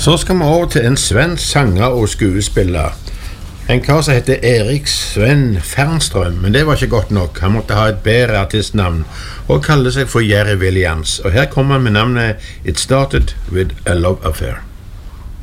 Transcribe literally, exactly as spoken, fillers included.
Så skal vi over til en svensk sanger og skuespiller. En kar som heter Erik Sven Fernström, men det var ikke godt nok. Han måtte ha et bedre artistnavn og kalle seg for Jerry Williams. Og her kommer han med navnet It Started With A Love Affair.